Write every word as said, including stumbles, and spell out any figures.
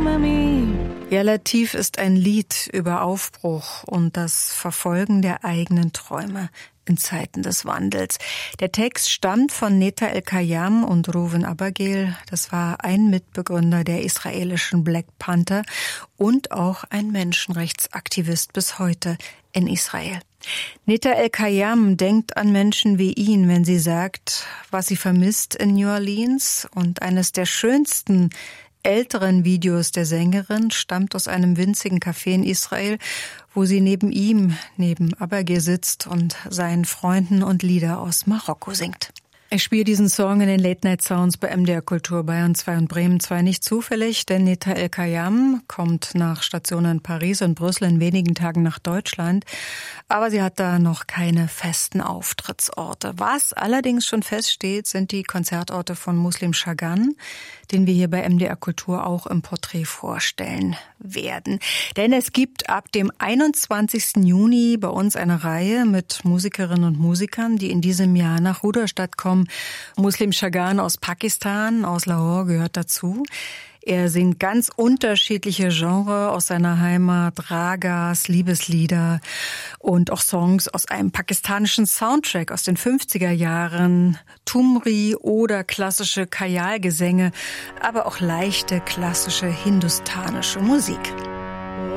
Ja, Latif ist ein Lied über Aufbruch und das Verfolgen der eigenen Träume in Zeiten des Wandels. Der Text stammt von Neta El-Kayam und Reuven Abergel. Das war ein Mitbegründer der israelischen Black Panther und auch ein Menschenrechtsaktivist bis heute in Israel. Neta El-Kayam denkt an Menschen wie ihn, wenn sie sagt, was sie vermisst in New Orleans. Und eines der schönsten älteren Videos der Sängerin stammt aus einem winzigen Café in Israel, wo sie neben ihm, neben Abergel sitzt und seinen Freunden und Lieder aus Marokko singt. Ich spiele diesen Song in den Late-Night-Sounds bei M D R Kultur Bayern zwei und Bremen zwei nicht zufällig, denn Neta El-Kayam kommt nach Stationen in Paris und Brüssel in wenigen Tagen nach Deutschland. Aber sie hat da noch keine festen Auftrittsorte. Was allerdings schon feststeht, sind die Konzertorte von Muslim Chagan, den wir hier bei M D R Kultur auch im Porträt vorstellen werden. Denn es gibt ab dem einundzwanzigsten Juni bei uns eine Reihe mit Musikerinnen und Musikern, die in diesem Jahr nach Rudolstadt kommen. Muslim Chagan aus Pakistan, aus Lahore, gehört dazu. Er singt ganz unterschiedliche Genres aus seiner Heimat, Ragas, Liebeslieder und auch Songs aus einem pakistanischen Soundtrack aus den fünfziger Jahren, Tumri oder klassische Khyal-Gesänge, aber auch leichte klassische hindustanische Musik.